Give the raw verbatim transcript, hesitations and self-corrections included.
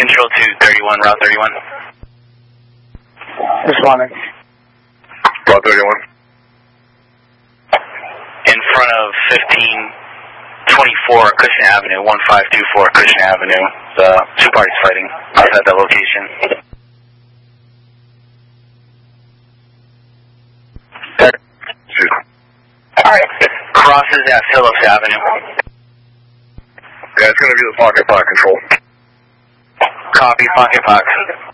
Control to thirty-one, Route thirty-one. Responding. Route thirty-one. In front of fifteen twenty-four Cushion Avenue, one five two four Cushion Avenue. The two parties fighting outside that location. Alright. Crosses at Phillips Avenue. Yeah, it's going to be the pocket pot control. Copy, pocket pot.